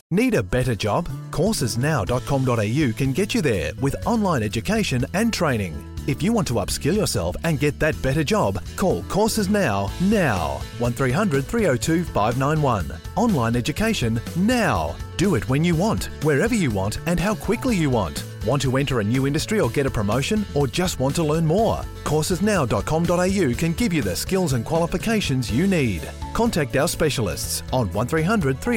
Need a better job? Coursesnow.com.au can get you there with online education and training. If you want to upskill yourself and get that better job, call Courses Now. 1300 302 591. Online education now. Do it when you want, wherever you want, and how quickly you want. Want to enter a new industry or get a promotion, or just want to learn more? Coursesnow.com.au can give you the skills and qualifications you need. Contact our specialists on 1300 302